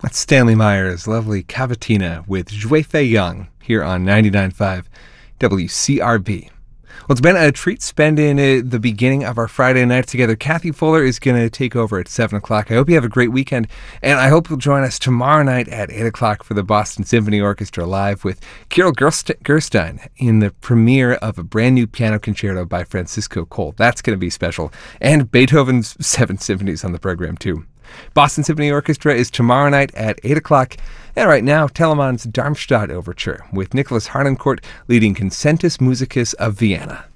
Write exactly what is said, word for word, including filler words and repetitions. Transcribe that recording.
That's Stanley Meyer's lovely Cavatina with Zhui Fei Yang here on ninety-nine point five W C R B. Well, it's been a treat spending uh, the beginning of our Friday night together. Kathy Fuller is going to take over at seven o'clock. I hope you have a great weekend, and I hope you'll join us tomorrow night at eight o'clock for the Boston Symphony Orchestra live with Kirill Gerst- Gerstein in the premiere of a brand new piano concerto by Francisco Cole. That's going to be special. And Beethoven's Seven Symphonies on the program, too. Boston Symphony Orchestra is tomorrow night at eight o'clock. And right now, Telemann's Darmstadt Overture with Nicholas Harnoncourt leading Concentus Musicus of Vienna.